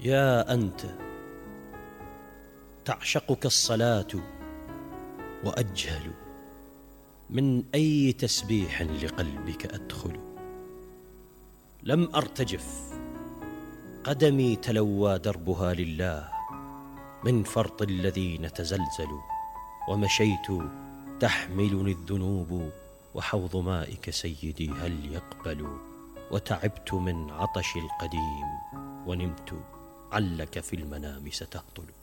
يا أنت تعشقك الصلاة وأجهل من أي تسبيح لقلبك أدخل. لم أرتجف قدمي تلوى دربها لله من فرط الذين تزلزلوا، ومشيت تحملني الذنوب وحوض مائك سيدي هل يقبل. وتعبت من عطش القديم ونمت علك في المنام ستهطل.